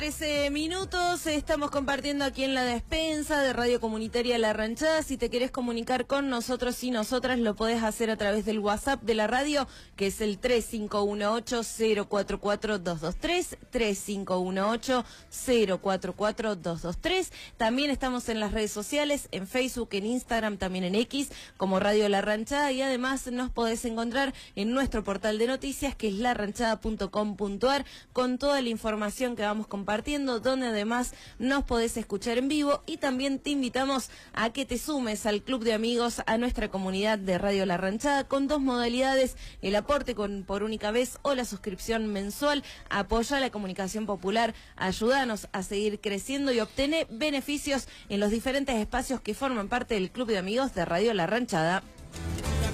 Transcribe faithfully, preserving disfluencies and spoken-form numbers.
trece minutos, estamos compartiendo aquí en la despensa de Radio Comunitaria La Ranchada. Si te querés comunicar con nosotros y nosotras, lo podés hacer a través del WhatsApp de la radio, que es el tres cinco uno ocho, cero cuatro cuatro, dos dos tres, tres cinco uno ocho, cero cuatro cuatro, dos dos tres. También estamos en las redes sociales, en Facebook, en Instagram, también en X, como Radio La Ranchada, y además nos podés encontrar en nuestro portal de noticias, que es la ranchada punto com punto ar, con toda la información que vamos compartiendo, donde además nos podés escuchar en vivo, y también te invitamos a que te sumes al club de amigos, a nuestra comunidad de Radio La Ranchada, con dos modalidades: el aporte con por única vez o la suscripción mensual. Apoya la comunicación popular, ayúdanos a seguir creciendo y obtener beneficios en los diferentes espacios que forman parte del club de amigos de Radio La Ranchada.